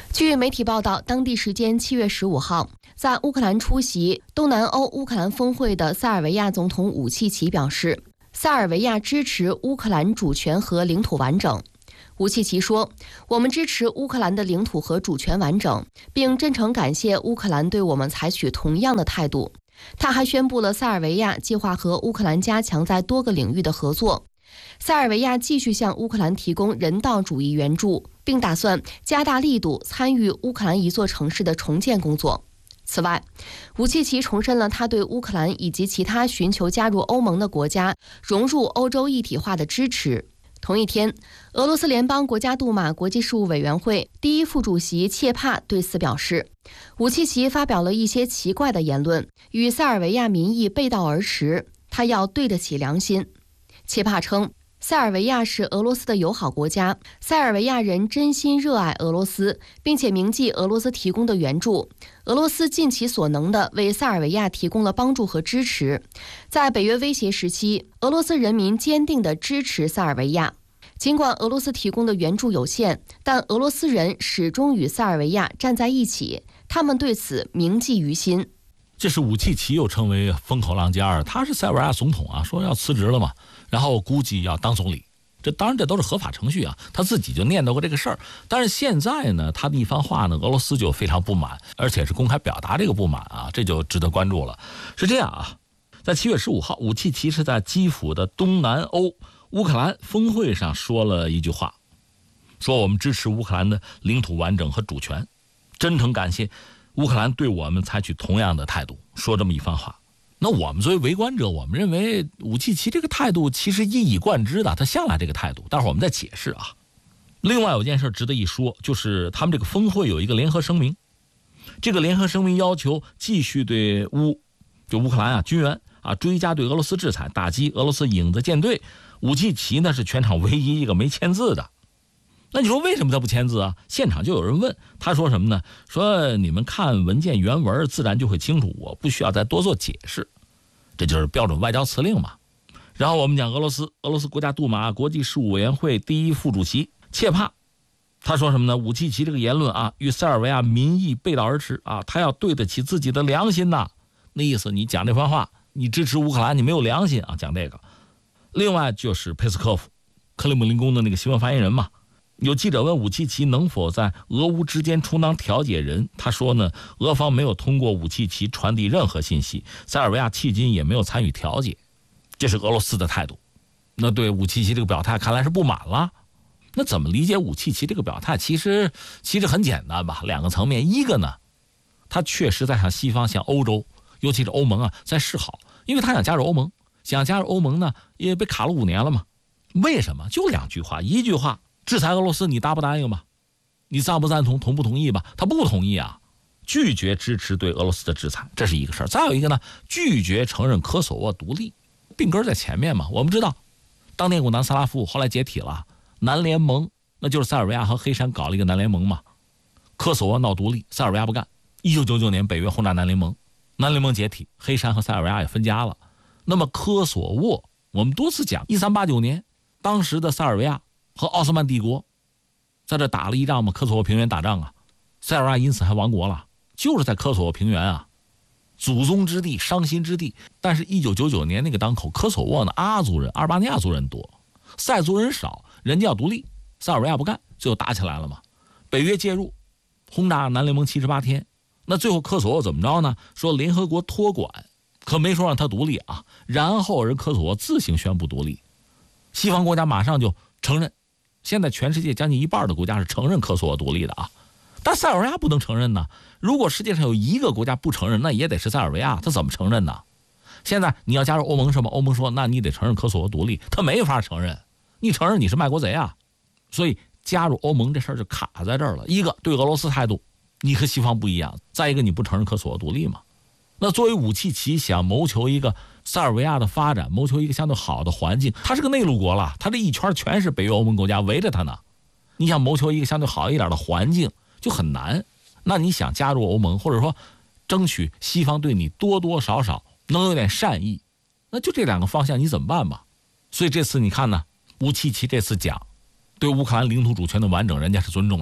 据媒体报道，当地时间7月15号，在乌克兰出席东南欧乌克兰峰会的塞尔维亚总统武契奇表示，塞尔维亚支持乌克兰主权和领土完整。武契奇说：“我们支持乌克兰的领土和主权完整，并真诚感谢乌克兰对我们采取同样的态度。”他还宣布了塞尔维亚计划和乌克兰加强在多个领域的合作。塞尔维亚继续向乌克兰提供人道主义援助，并打算加大力度参与乌克兰一座城市的重建工作。此外，武契奇重申了他对乌克兰以及其他寻求加入欧盟的国家融入欧洲一体化的支持。同一天，俄罗斯联邦国家杜马国际事务委员会第一副主席切帕对此表示，武契奇发表了一些奇怪的言论，与塞尔维亚民意背道而驰，他要对得起良心。切帕称，塞尔维亚是俄罗斯的友好国家，塞尔维亚人真心热爱俄罗斯，并且铭记俄罗斯提供的援助。俄罗斯尽其所能地为塞尔维亚提供了帮助和支持。在北约威胁时期，俄罗斯人民坚定地支持塞尔维亚。尽管俄罗斯提供的援助有限，但俄罗斯人始终与塞尔维亚站在一起，他们对此铭记于心。 这是武契奇又称为风口浪尖儿，他是塞尔维亚总统啊，说要辞职了嘛，然后估计要当总理。这当然这都是合法程序啊，他自己就念叨过这个事儿。但是现在呢，他的一番话呢，俄罗斯就非常不满，而且是公开表达这个不满啊，这就值得关注了。是这样啊，在7月15号，武契奇是在基辅的东南欧乌克兰峰会上说了一句话，说我们支持乌克兰的领土完整和主权，真诚感谢乌克兰对我们采取同样的态度，说这么一番话。那我们作为围观者，我们认为武契奇这个态度其实一以贯之的，他向来这个态度，待会儿我们再解释啊。另外有件事值得一说，就是他们这个峰会有一个联合声明，这个联合声明要求继续对乌克兰啊军援啊追加对俄罗斯制裁，打击俄罗斯影子舰队。武契奇呢是全场唯一一个没签字的。那你说为什么他不签字啊？现场就有人问，他说什么呢？说你们看文件原文自然就会清楚，我不需要再多做解释。这就是标准外交辞令嘛。然后我们讲俄罗斯国家杜马国际事务委员会第一副主席切帕，他说什么呢？武契奇这个言论啊，与塞尔维亚民意背道而驰啊，他要对得起自己的良心呐。那意思你讲这番话，你支持乌克兰，你没有良心啊，讲这个。另外就是佩斯科夫，克里姆林宫的那个新闻发言人嘛。有记者问武契奇能否在俄乌之间充当调解人，他说呢，俄方没有通过武契奇传递任何信息，塞尔维亚迄今也没有参与调解，这是俄罗斯的态度。那对武契奇这个表态看来是不满了。那怎么理解武契奇这个表态？其实很简单吧，两个层面。一个呢，他确实在向西方、向欧洲，尤其是欧盟啊，在示好，因为他想加入欧盟，呢，也被卡了5年了嘛。为什么？就2句话，一句话。制裁俄罗斯，你答不答应吧？你赞不赞同，同不同意吧？他不同意啊，拒绝支持对俄罗斯的制裁，这是一个事儿。再有一个呢，拒绝承认科索沃独立，病根在前面嘛。我们知道，当年古南斯拉夫后来解体了，南联盟那就是塞尔维亚和黑山搞了一个南联盟嘛。科索沃闹独立，塞尔维亚不干。1999年北约轰炸南联盟，南联盟解体，黑山和塞尔维亚也分家了。那么科索沃，我们多次讲，1389年，当时的塞尔维亚和奥斯曼帝国在这打了一仗嘛，科索沃平原打仗啊，塞尔维亚因此还亡国了，就是在科索沃平原啊，祖宗之地，伤心之地。但是1999年那个当口，科索沃呢，阿族人、阿尔巴尼亚族人多，塞族人少，人家要独立，塞尔维亚不干，最后打起来了嘛。北约介入，轰炸南联盟78天，那最后科索沃怎么着呢？说联合国托管，可没说让他独立啊，然后人科索沃自行宣布独立，西方国家马上就承认。现在全世界将近1半的国家是承认科索沃独立的啊，但塞尔维亚不能承认呢。如果世界上有一个国家不承认，那也得是塞尔维亚，他怎么承认呢？现在你要加入欧盟是吗？欧盟说那你得承认科索沃独立，他没法承认，你承认你是卖国贼啊。所以加入欧盟这事儿就卡在这儿了。一个对俄罗斯态度你和西方不一样，再一个你不承认科索沃独立嘛。那作为武契奇想谋求一个塞尔维亚的发展，谋求一个相对好的环境，他是个内陆国了，他这一圈全是北约欧盟国家围着他呢，你想谋求一个相对好一点的环境就很难。那你想加入欧盟，或者说争取西方对你多多少少能有点善意，那就这2个方向你怎么办吧？所以这次你看呢，武契奇这次讲对乌克兰领土主权的完整人家是尊重的，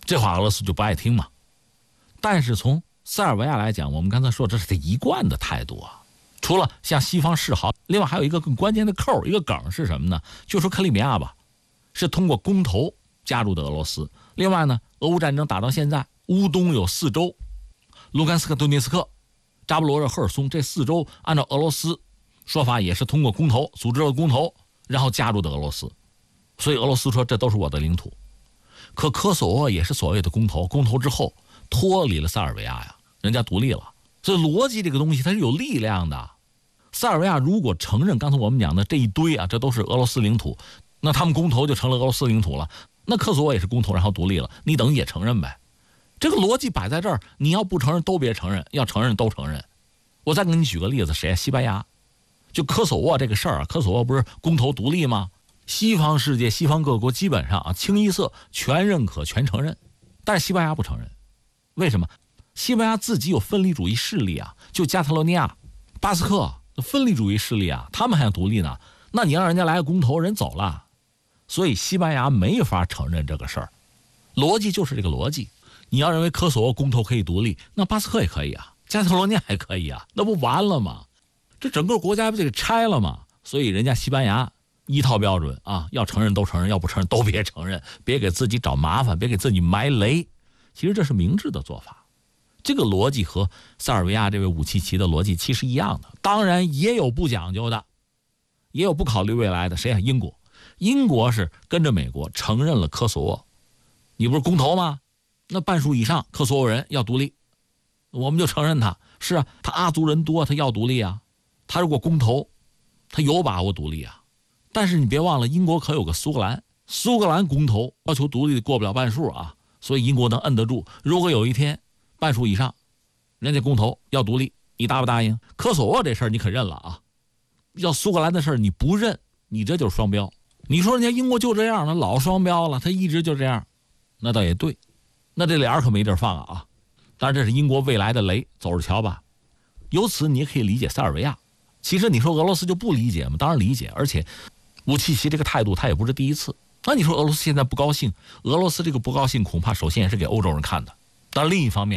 这话俄罗斯就不爱听嘛。但是从塞尔维亚来讲，我们刚才说这是他一贯的态度啊。除了向西方示好，另外还有一个更关键的扣，一个梗是什么呢？就说克里米亚吧，是通过公投加入的俄罗斯。另外呢，俄乌战争打到现在，乌东有4州，卢甘斯克、顿涅茨克、扎波罗热、赫尔松这4州，按照俄罗斯说法也是通过公投组织了公投，然后加入的俄罗斯。所以俄罗斯说这都是我的领土。可科索沃也是所谓的公投，公投之后脱离了塞尔维亚呀，人家独立了。所以逻辑这个东西它是有力量的。塞尔维亚如果承认刚才我们讲的这一堆啊，这都是俄罗斯领土，那他们公投就成了俄罗斯领土了。那科索沃也是公投然后独立了，你等于也承认呗。这个逻辑摆在这儿，你要不承认都别承认，要承认都承认。我再给你举个例子，谁？西班牙。就科索沃这个事儿啊，科索沃不是公投独立吗？西方世界、西方各国基本上啊清一色全认可、全承认，但是西班牙不承认。为什么？西班牙自己有分离主义势力啊，就加泰罗尼亚、巴斯克分离主义势力啊，他们还想独立呢。那你让人家来个公投，人走了，所以西班牙没法承认这个事儿。逻辑就是这个逻辑。你要认为科索沃公投可以独立，那巴斯克也可以啊，加泰罗尼亚也可以啊，那不完了吗？这整个国家不就给拆了吗？所以人家西班牙一套标准啊，要承认都承认，要不承认都别承认，别给自己找麻烦，别给自己埋雷。其实这是明智的做法。这个逻辑和塞尔维亚这位武契奇的逻辑其实一样的，当然也有不讲究的，也有不考虑未来的。谁啊？英国。英国是跟着美国承认了科索沃。你不是公投吗？那半数以上科索沃人要独立，我们就承认他。是啊，他阿族人多，他要独立啊。他如果公投，他有把握独立啊。但是你别忘了，英国可有个苏格兰，苏格兰公投要求独立过不了半数啊，所以英国能摁得住。如果有一天半数以上人家公投要独立，你答不答应？科索沃这事儿你可认了啊，要苏格兰的事儿你不认，你这就是双标。你说人家英国就这样了，老双标了，他一直就这样，那倒也对。那这俩可没地儿放啊。当然这是英国未来的雷，走着瞧吧。由此你也可以理解塞尔维亚。其实你说俄罗斯就不理解吗？当然理解，而且武契奇这个态度他也不是第一次。那你说俄罗斯现在不高兴，俄罗斯这个不高兴恐怕首先也是给欧洲人看的。但另一方面